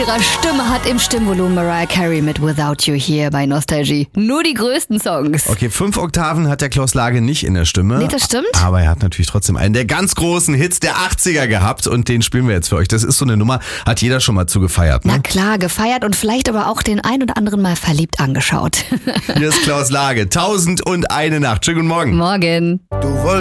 ihrer Stimme hat im Stimmvolumen Mariah Carey mit Without You hier bei Nostalgie. Nur die größten Songs. Okay, 5 Oktaven hat der Klaus Lage nicht in der Stimme. Nee, das stimmt. Aber er hat natürlich trotzdem einen der ganz großen Hits der 80er gehabt und den spielen wir jetzt für euch. Das ist so eine Nummer, hat jeder schon mal zu gefeiert, ne? Na klar, gefeiert und vielleicht aber auch den ein oder anderen mal verliebt angeschaut. Hier ist Klaus Lage, 1001 Nacht. Schönen guten Morgen. Morgen.